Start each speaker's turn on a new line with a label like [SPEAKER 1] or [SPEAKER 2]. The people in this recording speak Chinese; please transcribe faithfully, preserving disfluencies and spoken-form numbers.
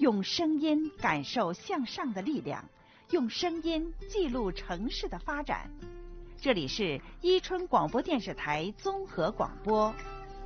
[SPEAKER 1] 用声音感受向上的力量，用声音记录城市的发展。这里是伊春广播电视台综合广播。